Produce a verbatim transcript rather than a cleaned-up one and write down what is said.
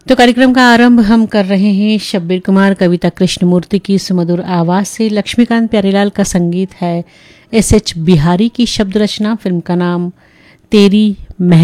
तो कार्यक्रम का आरंभ हम कर रहे हैं शब्बीर कुमार कविता कृष्णमूर्ति की सुमधुर आवाज से। लक्ष्मीकांत प्यारेलाल का संगीत है, एस एच बिहारी की शब्द रचना। फिल्म का नाम तेरी